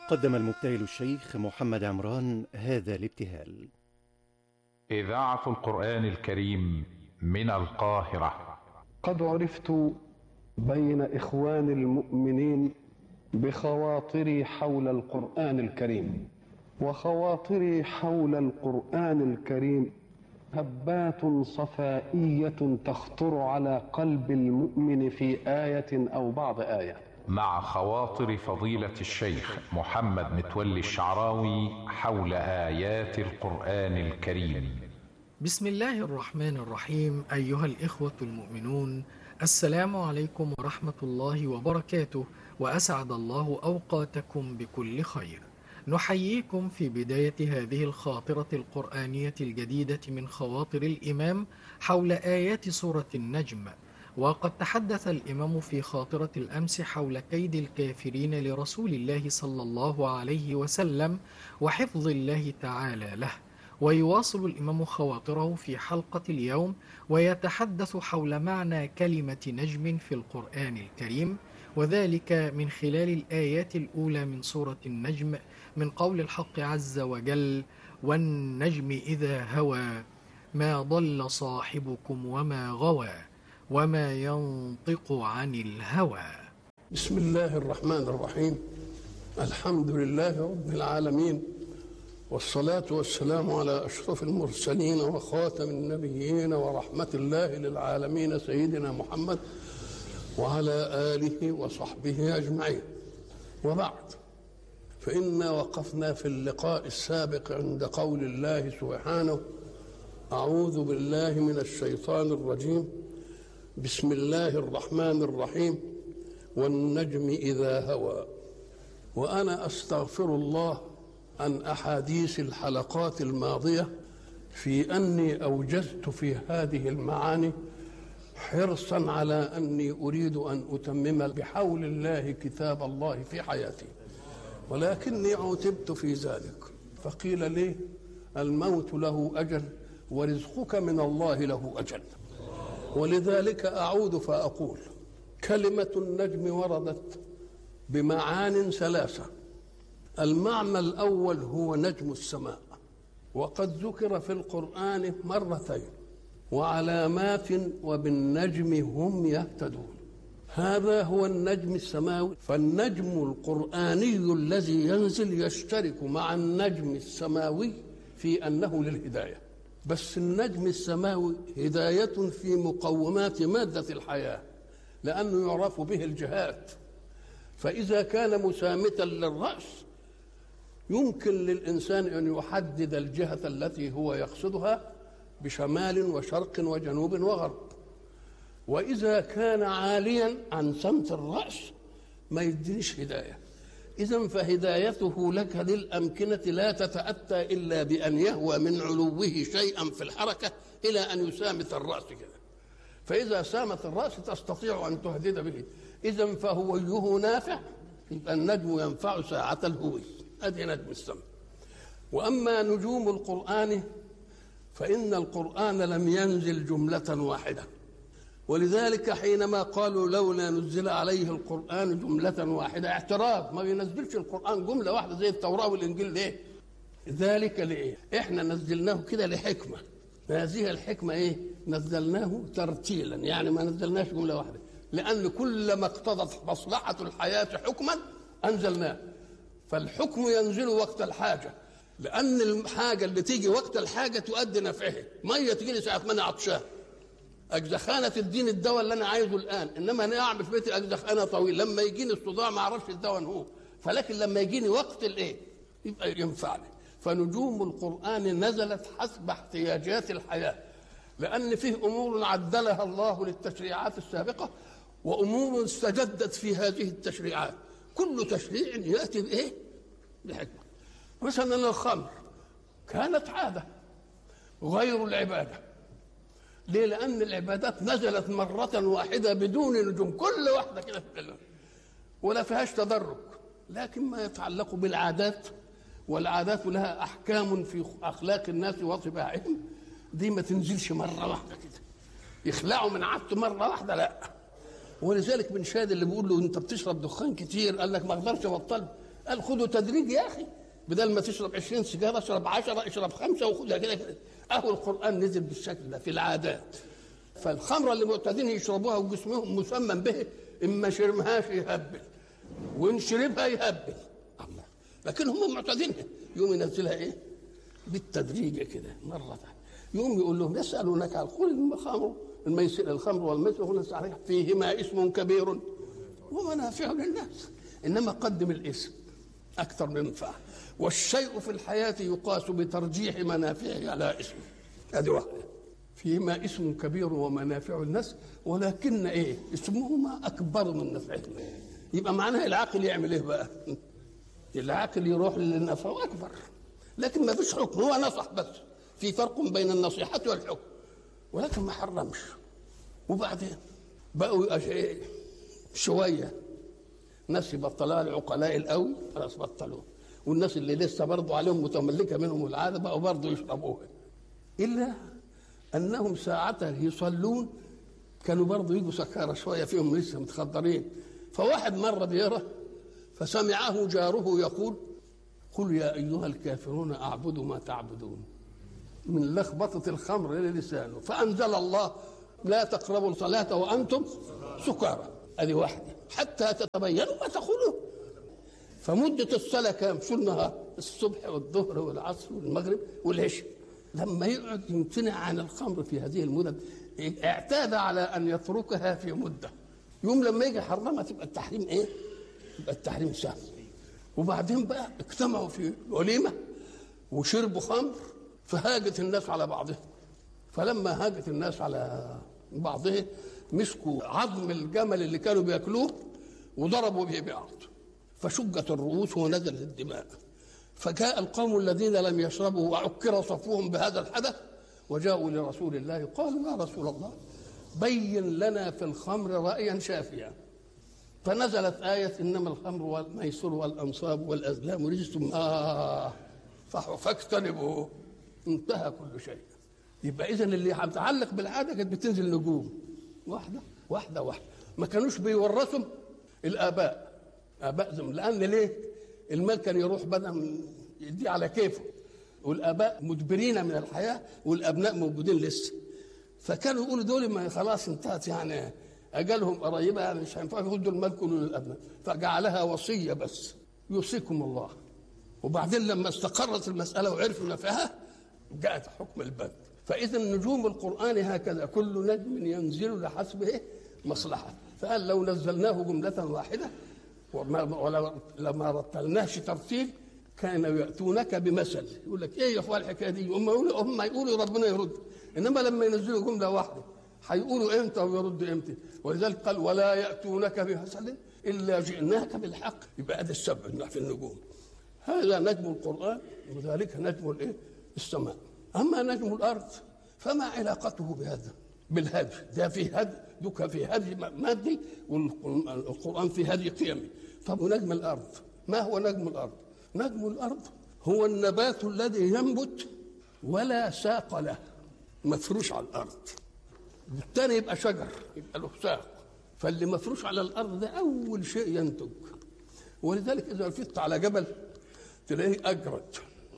قدم المبتهل الشيخ محمد عمران هذا الابتهال. إذاعة القرآن الكريم من القاهرة. قد عرفت بين إخوان المؤمنين بخواطري حول القرآن الكريم، وخواطري حول القرآن الكريم هبات صفائية تخطر على قلب المؤمن في آية أو بعض آية. مع خواطر فضيلة الشيخ محمد متولي الشعراوي حول آيات القرآن الكريم. بسم الله الرحمن الرحيم. أيها الإخوة المؤمنون، السلام عليكم ورحمة الله وبركاته، وأسعد الله أوقاتكم بكل خير. نحييكم في بداية هذه الخاطرة القرآنية الجديدة من خواطر الإمام حول آيات سورة النجم. وقد تحدث الإمام في خاطرة الأمس حول كيد الكافرين لرسول الله صلى الله عليه وسلم وحفظ الله تعالى له، ويواصل الإمام خواطره في حلقة اليوم ويتحدث حول معنى كلمة نجم في القرآن الكريم، وذلك من خلال الآيات الأولى من سورة النجم من قول الحق عز وجل: والنجم إذا هوى ما ضل صاحبكم وما غوى وما ينطق عن الهوى. بسم الله الرحمن الرحيم. الحمد لله رب العالمين، والصلاة والسلام على أشرف المرسلين وخاتم النبيين ورحمة الله للعالمين سيدنا محمد وعلى آله وصحبه أجمعين. وبعد، فإنا وقفنا في اللقاء السابق عند قول الله سبحانه: أعوذ بالله من الشيطان الرجيم، بسم الله الرحمن الرحيم، والنجم إذا هوى. وأنا أستغفر الله عن أحاديث الحلقات الماضية في أني أوجزت في هذه المعاني حرصا على أني أريد أن أتمم بحول الله كتاب الله في حياتي، ولكني عوتبت في ذلك، فقيل لي: الموت له أجل ورزقك من الله له أجل. ولذلك أعود فأقول: كلمة النجم وردت بمعان ثلاثة. المعنى الأول هو نجم السماء، وقد ذكر في القرآن مرتين: وعلامات وبالنجم هم يهتدون. هذا هو النجم السماوي. فالنجم القرآني الذي ينزل يشترك مع النجم السماوي في أنه للهداية، بس النجم السماوي هداية في مقومات مادة الحياة، لأنه يعرف به الجهات. فإذا كان مسامتا للرأس يمكن للإنسان أن يحدد الجهة التي هو يقصدها بشمال وشرق وجنوب وغرب. وإذا كان عاليا عن سمت الرأس ما يدينش هداية. إذن فهدايته لك للأمكنة لا تتأتى إلا بأن يهوى من علوه شيئا في الحركة إلى أن يسامت الرأس كده. فإذا سامت الرأس تستطيع أن تهدد به. إذن فهويه نافع، يبقى النجم ينفع ساعة الهوي. هذه نجم السماء. وأما نجوم القرآن فإن القرآن لم ينزل جملة واحدة، ولذلك حينما قالوا لولا نزل عليه القرآن جملة واحدة اعتراض، ما ينزلش القرآن جملة واحدة زي التوراة والإنجيل. ليه؟ ذلك لإيه؟ إحنا نزلناه كده لحكمة. هذه الحكمة إيه؟ نزلناه ترتيلا، يعني ما نزلناش جملة واحدة، لأن كل ما اقتضت مصلحة الحياة حكما أنزلناه. فالحكم ينزل وقت الحاجة، لأن الحاجة اللي تيجي وقت الحاجة تؤدي نفعها. مية تجي لي ساعة ما أنا عطشان، أجزخانة تديني الدواء اللي أنا عايزه الآن، إنما أنا أعمل في بيتي أجزخانة طويل، لما يجيني الصداع ما أعرفش الدواء هو، فلكن لما يجيني وقت الإيه يبقى ينفعني. فنجوم القرآن نزلت حسب احتياجات الحياة، لأن فيه أمور عدلها الله للتشريعات السابقة وأمور استجدت في هذه التشريعات. كل تشريع يأتي بإيه؟ بحكمة. مثلا الخمر كانت عادة غير العبادة. ليه؟ لأن العبادات نزلت مرة واحدة بدون نجوم، كل واحدة كده في الله ولا فيهاش تدرج. لكن ما يتعلق بالعادات، والعادات لها أحكام في أخلاق الناس وطباعهم، دي ما تنزلش مرة واحدة كده يخلعوا من عادته مرة واحدة، لا. ولذلك بن شاد اللي بيقول له أنت بتشرب دخان كتير قال لك ما أقدرش أبطل، قال خدوا تدريج يا اخي، بدل ما تشرب 20 سيجاره اشرب 10، اشرب 5 وخدها كده كده. اهو القران نزل بالشكل ده في العادات. فالخمره اللي معتادين يشربوها وجسمهم مسمم به، اما شرمهاش يهبل وان شربها يهبل الله، لكن هم معتادينها. يوم ينزلها ايه؟ بالتدريج كده مره. يوم يقول لهم يسالونك عن قل الخمر والميسر فيهما اسم كبير ومنافع للناس، انما قدم الاسم اكثر من منفعه، والشيء في الحياه يقاس بترجيح منافعه على اسمه. هذه واحده. فيهما اسم كبير ومنافع الناس ولكن ايه؟ اسمهما اكبر من نفعهما. يبقى معناها العاقل يعمل ايه بقى؟ العاقل يروح للنفع اكبر، لكن ما فيش حكم، هو نصح بس. في فرق بين النصيحه والحكم، ولكن ما حرمش. وبعدين بقوا شويه ناس يبطلوها، العقلاء القوي خلاص بطلوه، والناس اللي لسه برضه عليهم متملكه منهم العاده بقوا برضه يشربوها. الا انهم ساعتها يصلون كانوا برضه يجوا سكارى شويه فيهم لسه متخدرين. فواحد مره بيرى فسمعه جاره يقول قل يا ايها الكافرون اعبد ما تعبدون، من لخبطه الخمر للسانه. فانزل الله لا تقربوا الصلاه وانتم سكارى. هذه واحده حتى تتبينوا ما تقولون. فمده الصلاه كام؟ شو النهار؟ الصبح والظهر والعصر والمغرب والعشاء. لما يقعد يمتنع عن الخمر في هذه المدد اعتاد على ان يتركها في مده، يوم لما يجي حرمها تبقى التحريم ايه؟ يبقى التحريم سهل. وبعدين بقى اجتمعوا في وليمه وشربوا خمر، فهاجت الناس على بعضها. فلما هاجت الناس على بعضها مسكوا عظم الجمل اللي كانوا بياكلوه وضربوا به بعض، فشجت الرؤوس ونزلت الدماء. فجاء القوم الذين لم يشربوا وعكر صفوهم بهذا الحدث وجاءوا لرسول الله قالوا يا رسول الله بين لنا في الخمر رأيا شافيا. فنزلت آية إنما الخمر والميسر والأنصاب والأزلام رجس فاجتنبوه. انتهى كل شيء. يبقى إذن اللي متعلق بالعادة كانت بتنزل نجوم واحدة واحدة واحدة. ما كانوش بيورثوا الآباء زم، لأن ليه؟ المال كان يروح بدل يدي على كيفه، والآباء مدبرين من الحياة والأبناء موجودين لسه. فكانوا يقولوا دول ما خلاص انتهت يعني أجلهم قريبة، يعني مش هينفع يردوا المال كله للأبناء، فجعلها وصية بس يوصيكم الله. وبعدين لما استقرت المسألة وعرفوا نفعها جاءت حكم البند. فإذا نجوم القرآن هكذا كل نجم ينزل لحسبه مصلحة. فقال لو نزلناه جملة واحدة ولما رتلناهش ترتيل كانوا يأتونك بمثل. يقول لك ايه يا اخوان الحكايه دي؟ هم يقولوا ربنا يرد، انما لما ينزلوا جمله واحده هيقولوا امتى ويرد امتى؟ ولذلك قال ولا يأتونك بمثل الا جئناك بالحق. يبقى هذا السبع في النجوم. هذا نجم القرآن وذلك نجم الايه؟ السماء. اما نجم الارض فما علاقته بهذا؟ بالهدي. ده في هدي، دوك في هدي مادي، والقرآن في هدي قيمي. طب ونجم الارض ما هو نجم الارض؟ نجم الارض هو النبات الذي ينبت ولا ساق له، مفروش على الارض. بالتالي يبقى شجر، يبقى له ساق. فاللي مفروش على الارض ده اول شيء ينتج. ولذلك اذا رفضت على جبل تلاقيه اجرد،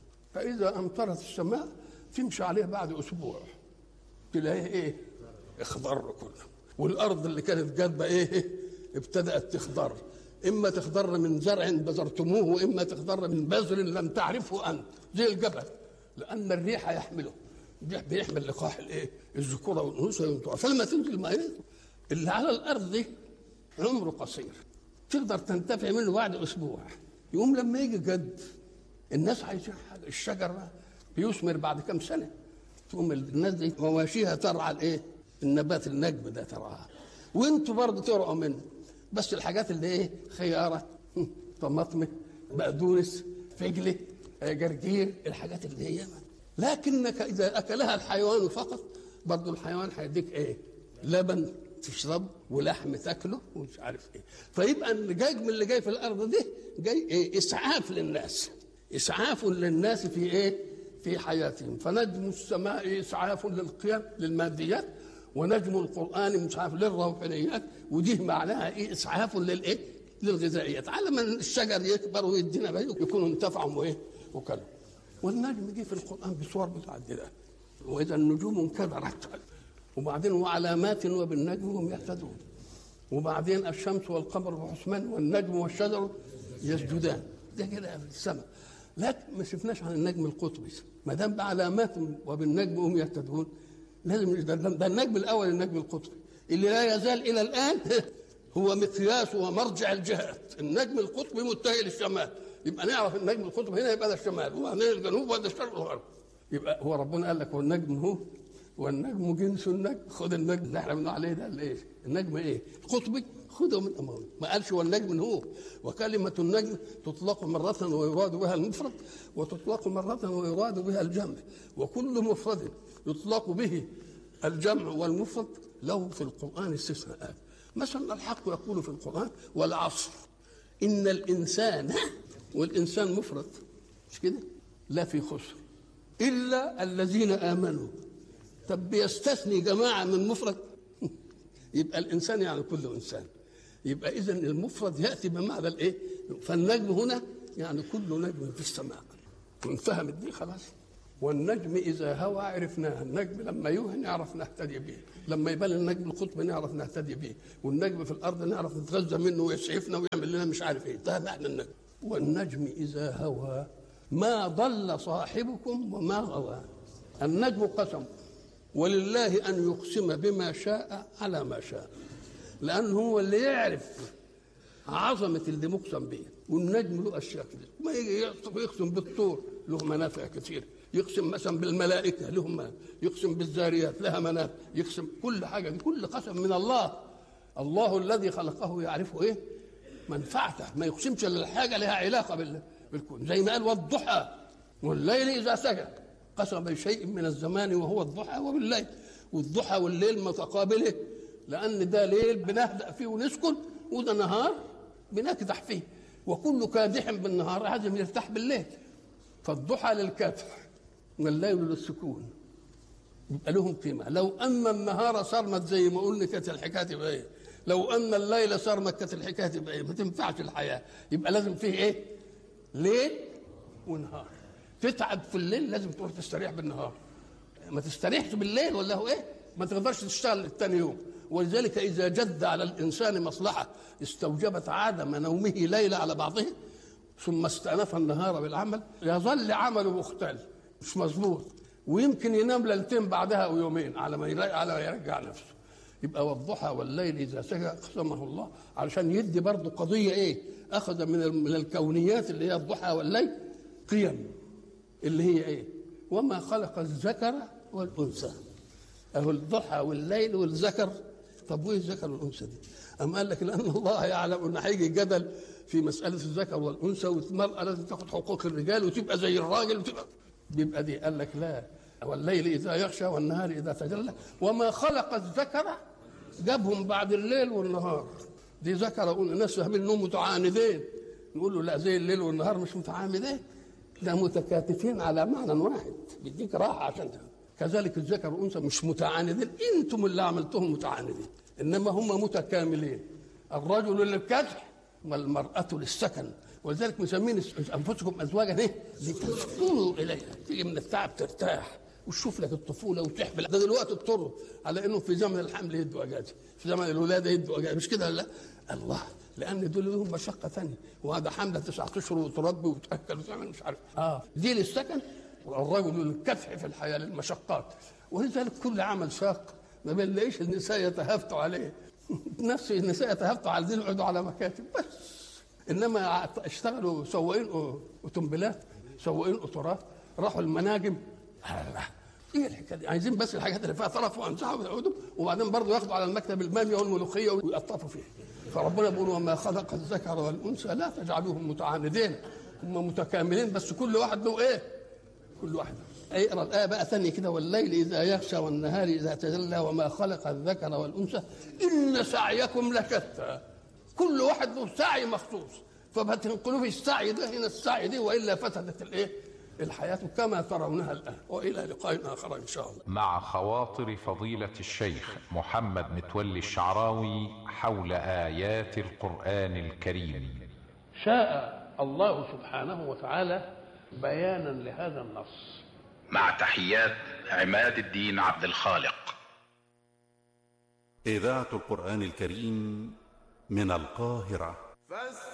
فاذا امطرت السماء تمشي عليه بعد اسبوع تلاقيه ايه؟ اخضر كله. والارض اللي كانت جاذبه ايه؟ ابتدات تخضر. اما تخضر من زرع بذرتموه واما تخضر من بذر لم تعرفه انت، زي الجبل، لان الريح يحمله، بيحمل لقاح الايه؟ الذكوره والانوثه ينطق. فلما تنزل ماء اللي على الارض دي عمره قصير، تقدر تنتفع منه بعد اسبوع. يقوم لما يجي جد الناس عايزين حاجه، الشجر بيثمر بعد كم سنه، تقوم الناس دي مواشيها ترعى الايه؟ النبات النجم ده ترعاه، وانتوا برضه ترعوا منه. بس الحاجات اللي ايه؟ خياره، طماطم، بقدونس، فجله، جرجير، الحاجات اللي هي. لكنك اذا اكلها الحيوان فقط برضه الحيوان هيديك ايه؟ لبن تشرب ولحم تاكله ومش عارف ايه. فيبقى النجم اللي جاي في الارض دي جاي ايه؟ اسعاف للناس، اسعاف للناس في ايه؟ في حياتهم. فنجم السماء اسعاف للقيم للماديات، ونجم القرآن اسعاف للروحانيات. ودي معناها ايه؟ اسعاف للايه؟ للغذائيات، على ما الشجر يكبر ويدينا بقى يكونوا انتفعوا وايه وكلوا. والنجم جه في القرآن بصور متعددة، وإذا النجوم انكدرت، وبعدين وعلامات وبالنجم هم يهتدون، وبعدين الشمس والقمر بحسبان والنجم والشجر يسجدان. ده كده في السماء. لكن ما شفناش عن النجم القطبي، ما دام بعلامات وبالنجم هم يهتدون لازم ده النجم الاول، النجم القطبي اللي لا يزال الى الان هو مقياس ومرجع الجهات. النجم القطبي متجه للشمال، يبقى نعرف النجم القطبي هنا يبقى ده الشمال، وبعدين الجنوب وده الشرق والغرب. يبقى هو ربنا قال لك والنجم هو والنجم جنس النجم. خد النجم اللي احنا بنقول عليه ده الايه؟ النجم ايه؟ القطبي، خده من امامه. ما قالش والنجم هو. وكلمه النجم تطلق مره ويراد بها المفرد، وتطلق مره ويراد بها الجمع، وكل مفرد يطلق به الجمع والمفرد له في القران استثناءات. مثلا الحق يقول في القران والعصر ان الانسان، والانسان مفرد مش كده؟ لا في خسر الا الذين امنوا. طب بيستثني جماعه من مفرد يبقى الانسان يعني كل انسان. يبقى اذا المفرد ياتي بمعنى الايه؟ فالنجم هنا يعني كل نجم في السماء. انفهمت دي خلاص. والنجم اذا هوى عرفناه. النجم لما يوهى نعرف نهتدي به، لما يبان النجم القطبي نعرف نهتدي به، والنجم في الارض نعرف نتغذى منه ويسعفنا ويعمل لنا مش عارف ايه. ده معنى النجم. والنجم اذا هوى ما ضل صاحبكم وما غوى. النجم قسم، ولله أن يقسم بما شاء على ما شاء، لأنه هو اللي يعرف عظمة اللي مقسم به. والنجم له أشياء كده، ما يجي يقسم بالطور له منافع كثير، يقسم مثلا بالملائكة لهم منافع، يقسم بالذاريات لها منافع، يقسم كل حاجة. كل قسم من الله. الله الذي خلقه يعرفه إيه منفعته، ما يقسمش إلا الحاجة لها علاقة بالكون. زي ما قال والضحى والليل إذا سجى، قسم بشيء من الزمان وهو الضحى وبالليل. والضحى والليل متقابله، لأن ده ليل بنهدأ فيه ونسكن، وده نهار بنكدح فيه، وكل كادح بالنهار لازم يرتاح بالليل. فالضحى للكدح والليل للسكون، يبقى لهم قيمة. لو أن النهار صرمت زي ما قلنا كانت الحكاية تبقى إيه؟ لو أن الليل صرمت كانت الحكاية تبقى إيه؟ ما تنفعش الحياة. يبقى لازم فيه إيه؟ ليل ونهار. تتعب في الليل لازم تروح تستريح بالنهار، ما تستريحش بالليل ولا هو ايه؟ ما تقدرش تشتغل الثاني يوم. ولذلك اذا جد على الانسان مصلحه استوجبت عدم نومه ليله على بعضه ثم استأنف النهار بالعمل، يظل عمله مختل مش مظبوط، ويمكن ينام ليلتين بعدها او يومين على ما يرجع نفسه. يبقى والضحى والليل اذا سجى قسمه الله علشان يدي برضه قضيه ايه؟ اخذ من الكونيات اللي هي الضحى والليل قيم اللي هي ايه؟ وما خلق الذكر والانثى. اهو الضحى والليل والذكر. طب وايه الذكر والانثى دي؟ أم قال لك لان الله يعلم ان هيجي جدل في مساله الذكر والانثى، والمراه لازم تاخد حقوق الرجال وتبقى زي الراجل وتبقى بيبقى دي. قال لك لا، والليل اذا يغشى والنهار اذا تجلى وما خلق الذكر، جابهم بعد الليل والنهار. دي ذكر الناس فاهمين انهم متعاندين، نقول له لا، زي الليل والنهار مش متعاندين، ده متكاتفين على معنى واحد، بيديك راحه عشان ده. كذلك الذكر والانثى مش متعاندين، انتم اللي عملتهم متعاندين، انما هم متكاملين. الرجل للكدح والمراه للسكن، ولذلك مسمين انفسكم ازواجا ايه؟ لتسكنوا اليها، تيجي من التعب ترتاح وتشوف لك الطفوله وتحمل. ده دلوقتي اضطروا على انه في زمن الحمل يدوا اجازه، في زمن الولاده يدوا اجازه، مش كده؟ لا الله، لان دول لهم مشقه ثانيه، وهذا حمله 9 اشهر وتربي وتاكل وتعمل مش عارف. دي للسكن، والرجل للكدح في الحياه للمشقات. ولذلك كل عمل شاق ما بنلاقيش النساء يتهافتوا عليه. نفس النساء يتهافتوا على دين، يقعدوا على مكاتب بس، انما اشتغلوا سواقين اوتومبيلات، سواقين قطارات، راحوا المناجم. ايه الحكايه دي؟ عايزين بس الحاجات اللي فيها طرف وانزعوا ويقعدوا، وبعدين برضه ياخدوا على المكتب الماميه والملوخيه ويقطفوا فيها. فربنا بيقول وما خلق الذكر والانثى لا تجعلوهم متعاندين، هم متكاملين بس كل واحد له ايه؟ كل واحد. اقرا الايه بقى ثانيه كده، والليل اذا يغشى والنهار اذا تجلى وما خلق الذكر والانثى ان سعيكم لشتى. كل واحد له سعي مخصوص، فبتنقلوا في السعي ده هنا السعي دي، والا فسدت الايه؟ الحياة كما ترونها الآن. وإلى لقاء آخر إن شاء الله. مع خواطر فضيلة الشيخ محمد متولي الشعراوي حول آيات القرآن الكريم. شاء الله سبحانه وتعالى بيانا لهذا النص. مع تحيات عماد الدين عبد الخالق. إذاعة القرآن الكريم من القاهرة.